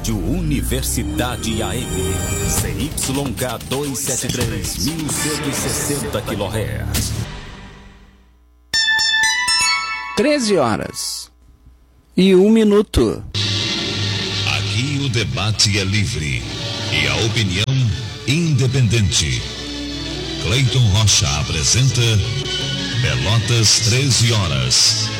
Rádio Universidade AM, CYK 273, 1160 kHz. 13h01. Aqui o debate é livre e a opinião independente. Cleiton Rocha apresenta Pelotas 13 horas.